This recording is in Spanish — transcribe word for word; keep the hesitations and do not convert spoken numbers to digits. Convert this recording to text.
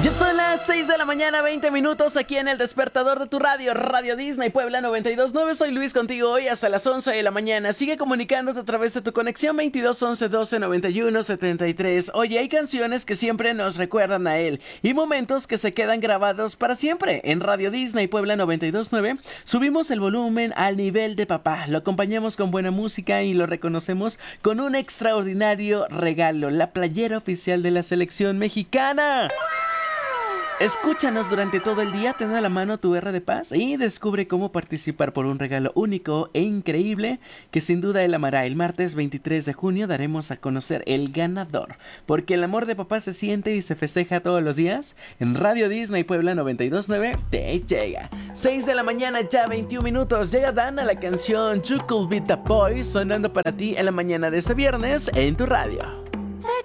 Ya son las seis de la mañana, veinte minutos aquí en el despertador de tu radio, Radio Disney Puebla noventa y dos punto nueve. Soy Luis contigo hoy hasta las once de la mañana. Sigue comunicándote a través de tu conexión veintidós once doce noventa y uno setenta y tres. Oye, hay canciones que siempre nos recuerdan a él y momentos que se quedan grabados para siempre. En Radio Disney Puebla noventa y dos punto nueve subimos el volumen al nivel de papá. Lo acompañamos con buena música y lo reconocemos con un extraordinario regalo: la playera oficial de la selección mexicana. Escúchanos durante todo el día, ten a la mano tu R de Paz y descubre cómo participar por un regalo único e increíble que sin duda él amará. El martes veintitrés de junio daremos a conocer el ganador, porque el amor de papá se siente y se festeja todos los días. En Radio Disney Puebla noventa y dos punto nueve te llega. seis de la mañana, ya veintiún minutos. Llega Dana, la canción You Could Be The Boy, sonando para ti en la mañana de este viernes en tu radio.